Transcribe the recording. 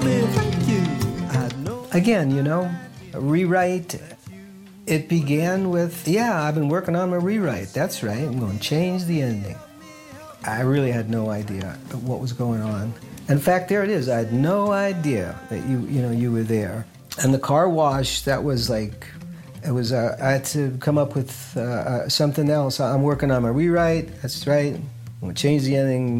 Again, you know, a rewrite, it began with, yeah, I've been working on my rewrite. That's right, I'm going to change the ending. I really had no idea what was going on. In fact, there it is. I had no idea that you were there. And the car wash, that was like, it was, I had to come up with something else. I'm working on my rewrite, that's right. I'm going to change the ending.